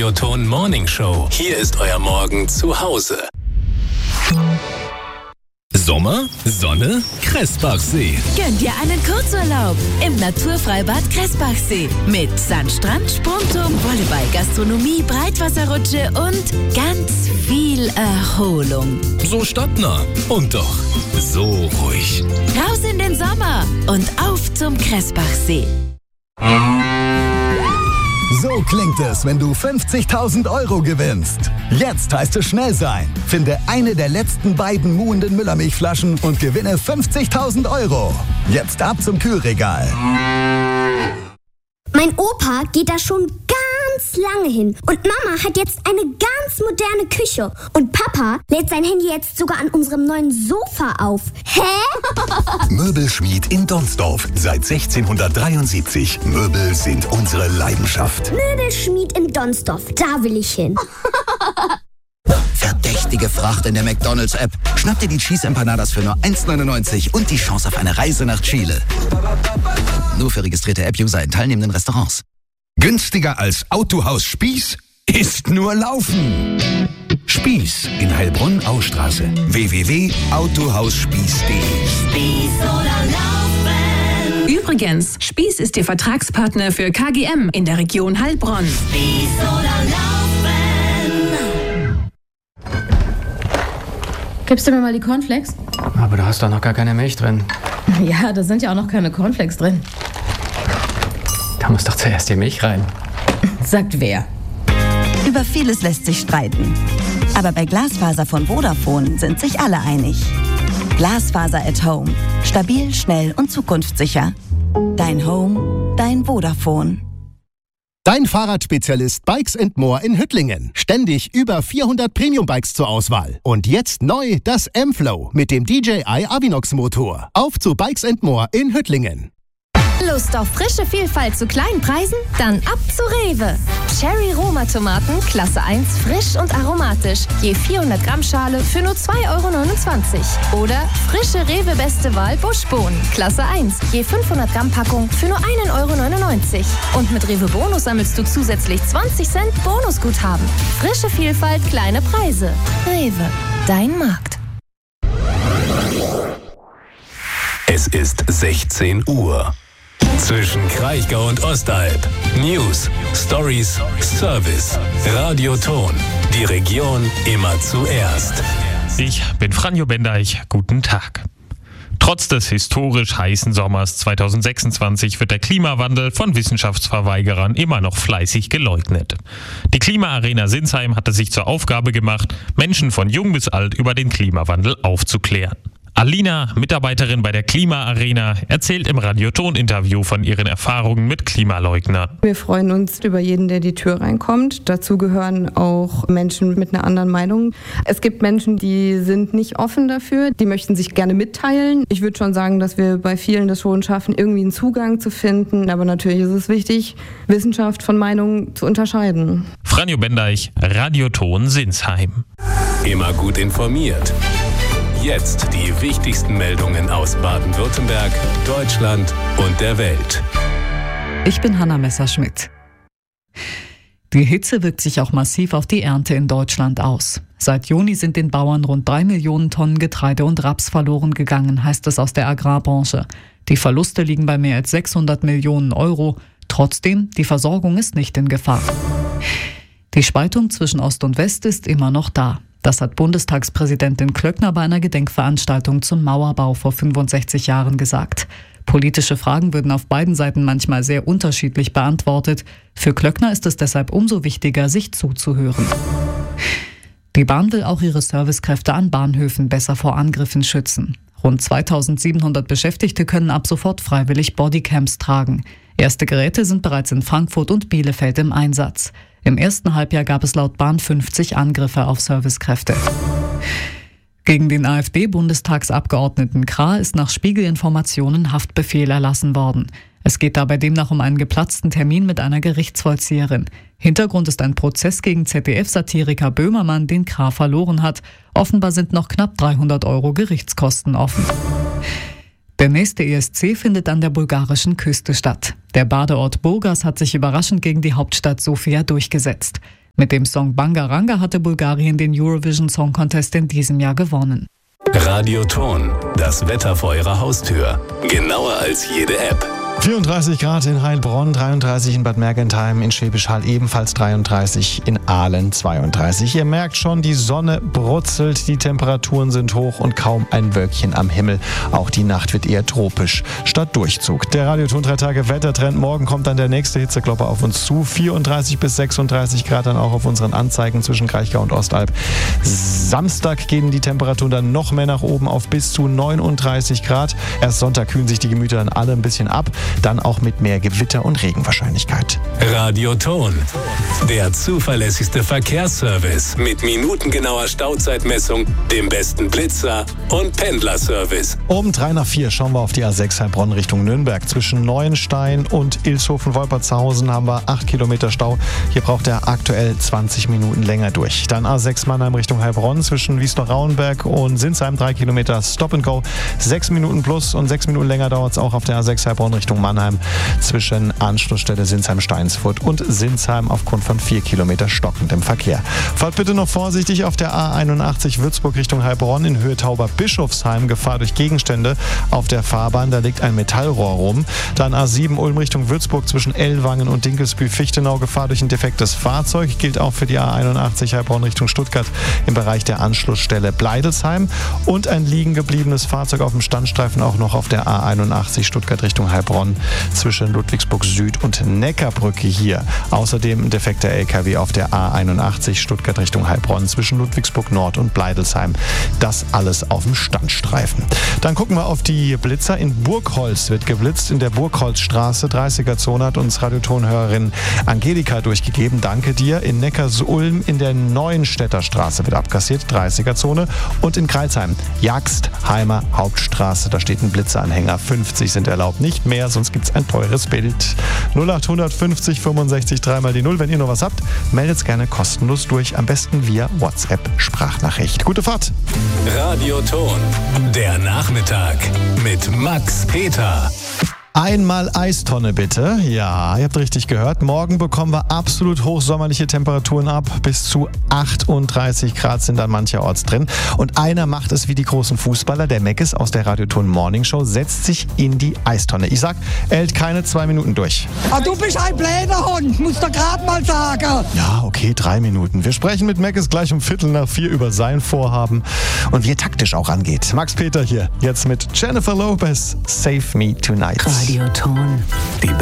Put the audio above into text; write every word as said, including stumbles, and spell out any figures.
Radioton Morning Show. Hier ist euer Morgen zu Hause. Sommer, Sonne, Kressbachsee. Gönn dir einen Kurzurlaub im Naturfreibad Kressbachsee mit Sandstrand, Sprungturm, Volleyball, Gastronomie, Breitwasserrutsche und ganz viel Erholung. So stadtnah und doch so ruhig. Raus in den Sommer und auf zum Kressbachsee. So klingt es, wenn du fünfzigtausend Euro gewinnst. Jetzt heißt es schnell sein. Finde eine der letzten beiden muhenden Müllermilchflaschen und gewinne fünfzigtausend Euro. Jetzt ab zum Kühlregal. Mein Opa geht da schon ganz lange hin. Und Mama hat jetzt eine ganz moderne Küche. Und Papa lädt sein Handy jetzt sogar an unserem neuen Sofa auf. Hä? Möbelschmied in Donsdorf. Seit sechzehnhundertdreiundsiebzig. Möbel sind unsere Leidenschaft. Möbelschmied in Donsdorf. Da will ich hin. Verdächtige Fracht in der McDonald's-App. Schnapp dir die Cheese Empanadas für nur eins neunundneunzig und die Chance auf eine Reise nach Chile. Nur für registrierte App-User in teilnehmenden Restaurants. Günstiger als Autohaus Spieß ist nur Laufen. Spieß in Heilbronn-Austraße. w w w punkt autohausspieß punkt d e Spieß oder Laufen. Übrigens, Spieß ist Ihr Vertragspartner für K G M in der Region Heilbronn. Spieß oder Laufen. Gibst du mir mal die Cornflakes? Aber da hast doch noch gar keine Milch drin. Ja, da sind ja auch noch keine Cornflakes drin. Da muss doch zuerst die Milch rein. Sagt wer? Über vieles lässt sich streiten. Aber bei Glasfaser von Vodafone sind sich alle einig. Glasfaser at Home. Stabil, schnell und zukunftssicher. Dein Home, dein Vodafone. Dein Fahrradspezialist Bikes and More in Hüttlingen. Ständig über vierhundert Premium-Bikes zur Auswahl. Und jetzt neu das M-Flow mit dem D J I Avinox-Motor. Auf zu Bikes and More in Hüttlingen. Lust auf frische Vielfalt zu kleinen Preisen? Dann ab zu Rewe. Cherry Roma Tomaten, Klasse eins, frisch und aromatisch. Je vierhundert Gramm Schale für nur zwei Euro neunundzwanzig. Oder frische Rewe Beste Wahl Buschbohnen, Klasse eins. Je fünfhundert Gramm Packung für nur ein Euro neunundneunzig. Und mit Rewe Bonus sammelst du zusätzlich zwanzig Cent Bonusguthaben. Frische Vielfalt, kleine Preise. Rewe, dein Markt. Es ist sechzehn Uhr. Zwischen Kraichgau und Ostalb. News, Stories, Service. Radioton. Die Region immer zuerst. Ich bin Franjo Bendeich. Guten Tag. Trotz des historisch heißen Sommers zweitausendsechsundzwanzig wird der Klimawandel von Wissenschaftsverweigerern immer noch fleißig geleugnet. Die Klimaarena Sinsheim hatte sich zur Aufgabe gemacht, Menschen von jung bis alt über den Klimawandel aufzuklären. Alina, Mitarbeiterin bei der Klimaarena, erzählt im Radioton-Interview von ihren Erfahrungen mit Klimaleugnern. Wir freuen uns über jeden, der die Tür reinkommt. Dazu gehören auch Menschen mit einer anderen Meinung. Es gibt Menschen, die sind nicht offen dafür, die möchten sich gerne mitteilen. Ich würde schon sagen, dass wir bei vielen das schon schaffen, irgendwie einen Zugang zu finden. Aber natürlich ist es wichtig, Wissenschaft von Meinung zu unterscheiden. Franjo Bendeich, Radioton Sinsheim. Immer gut informiert. Jetzt die wichtigsten Meldungen aus Baden-Württemberg, Deutschland und der Welt. Ich bin Hanna Messerschmidt. Die Hitze wirkt sich auch massiv auf die Ernte in Deutschland aus. Seit Juni sind den Bauern rund drei Millionen Tonnen Getreide und Raps verloren gegangen, heißt es aus der Agrarbranche. Die Verluste liegen bei mehr als sechshundert Millionen Euro. Trotzdem, die Versorgung ist nicht in Gefahr. Die Spaltung zwischen Ost und West ist immer noch da. Das hat Bundestagspräsidentin Klöckner bei einer Gedenkveranstaltung zum Mauerbau vor fünfundsechzig Jahren gesagt. Politische Fragen würden auf beiden Seiten manchmal sehr unterschiedlich beantwortet. Für Klöckner ist es deshalb umso wichtiger, sich zuzuhören. Die Bahn will auch ihre Servicekräfte an Bahnhöfen besser vor Angriffen schützen. Rund zweitausendsiebenhundert Beschäftigte können ab sofort freiwillig Bodycams tragen. Erste Geräte sind bereits in Frankfurt und Bielefeld im Einsatz. Im ersten Halbjahr gab es laut Bahn fünfzig Angriffe auf Servicekräfte. Gegen den AfD-Bundestagsabgeordneten Krah ist nach Spiegel-Informationen Haftbefehl erlassen worden. Es geht dabei demnach um einen geplatzten Termin mit einer Gerichtsvollzieherin. Hintergrund ist ein Prozess gegen Z D F-Satiriker Böhmermann, den Krah verloren hat. Offenbar sind noch knapp dreihundert Euro Gerichtskosten offen. Der nächste E S C findet an der bulgarischen Küste statt. Der Badeort Burgas hat sich überraschend gegen die Hauptstadt Sofia durchgesetzt. Mit dem Song Bangaranga hatte Bulgarien den Eurovision Song Contest in diesem Jahr gewonnen. Radioton, das Wetter vor Ihrer Haustür. Genauer als jede App. vierunddreißig Grad in Heilbronn, dreiunddreißig in Bad Mergentheim, in Schwäbisch Hall ebenfalls dreiunddreißig, in Aalen zweiunddreißig. Ihr merkt schon, die Sonne brutzelt, die Temperaturen sind hoch und kaum ein Wölkchen am Himmel. Auch die Nacht wird eher tropisch statt Durchzug. Der Radioton drei Tage Wettertrend. Morgen kommt dann der nächste Hitzeklopper auf uns zu. vierunddreißig bis sechsunddreißig Grad dann auch auf unseren Anzeigen zwischen Kraichgau und Ostalb. Samstag gehen die Temperaturen dann noch mehr nach oben auf bis zu neununddreißig Grad. Erst Sonntag kühlen sich die Gemüter dann alle ein bisschen ab. Dann auch mit mehr Gewitter und Regenwahrscheinlichkeit. Radioton, der zuverlässigste Verkehrsservice mit minutengenauer Stauzeitmessung, dem besten Blitzer und Pendlerservice. Um drei nach vier schauen wir auf die A sechs Heilbronn Richtung Nürnberg. Zwischen Neuenstein und Ilshofen-Wolpertshausen haben wir acht Kilometer Stau. Hier braucht er aktuell zwanzig Minuten länger durch. Dann A sechs Mannheim Richtung Heilbronn zwischen Wiesloch-Rauenberg und Sinsheim drei Kilometer Stop and Go. sechs Minuten plus und sechs Minuten länger dauert es auch auf der A sechs Heilbronn Richtung Mannheim zwischen Anschlussstelle Sinsheim-Steinsfurt und Sinsheim aufgrund von vier Kilometer stockendem Verkehr. Fahrt bitte noch vorsichtig auf der A einundachtzig Würzburg Richtung Heilbronn in Höhe Tauber-Bischofsheim. Gefahr durch Gegenstände auf der Fahrbahn, da liegt ein Metallrohr rum. Dann A sieben Ulm Richtung Würzburg zwischen Ellwangen und Dinkelsbühl-Fichtenau. Gefahr durch ein defektes Fahrzeug. Gilt auch für die A einundachtzig Heilbronn Richtung Stuttgart im Bereich der Anschlussstelle Bleidelsheim. Und ein liegen gebliebenes Fahrzeug auf dem Standstreifen auch noch auf der A einundachtzig Stuttgart Richtung Heilbronn zwischen Ludwigsburg Süd und Neckarbrücke hier. Außerdem ein defekter L K W auf der A einundachtzig Stuttgart Richtung Heilbronn zwischen Ludwigsburg Nord und Bleidelsheim. Das alles auf dem Standstreifen. Dann gucken wir auf die Blitzer. In Burgholz wird geblitzt. In der Burgholzstraße, dreißiger Zone, hat uns Radiotonhörerin Angelika durchgegeben. Danke dir. In Neckarsulm in der Neuenstädter Straße wird abkassiert, dreißiger Zone. Und in Kreilsheim, Jagstheimer Hauptstraße, da steht ein Blitzeranhänger. fünfzig sind erlaubt, nicht mehr, sonst gibt es ein teures Bild. null acht fünfzig fünfundsechzig dreimal die null. Wenn ihr noch was habt, meldet es gerne kostenlos durch. Am besten via WhatsApp-Sprachnachricht. Gute Fahrt! Radioton, der Nachmittag mit Max Peter. Einmal Eistonne bitte. Ja, ihr habt richtig gehört. Morgen bekommen wir absolut hochsommerliche Temperaturen ab. Bis zu achtunddreißig Grad sind dann mancherorts drin. Und einer macht es wie die großen Fußballer. Der Meckes aus der Radioton Morning Show setzt sich in die Eistonne. Ich sag, er hält keine zwei Minuten durch. Ah, du bist ein blöder Hund, musst du gerade mal sagen. Ja, okay, drei Minuten. Wir sprechen mit Meckes gleich um Viertel nach vier über sein Vorhaben und wie er taktisch auch angeht. Max Peter hier, jetzt mit Jennifer Lopez, Save Me Tonight. Radioton, die